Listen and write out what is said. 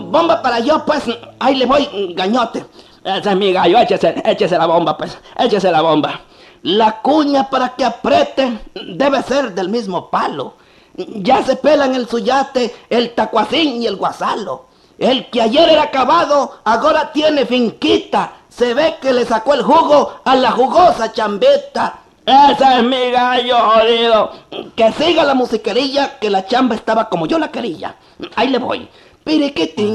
bomba para yo, pues. Ahí le voy, gañote. Ese es mi gallo, échese la bomba, pues. Échese la bomba. La cuña para que apriete debe ser del mismo palo. Ya se pelan el suyate, el tacuacín y el guasalo. El que ayer era acabado, ahora tiene finquita. Se ve que le sacó el jugo a la jugosa chambeta. Ese es mi gallo, jodido. Que siga la musiquerilla, que la chamba estaba como yo la quería. Ahí le voy. Piriquitín.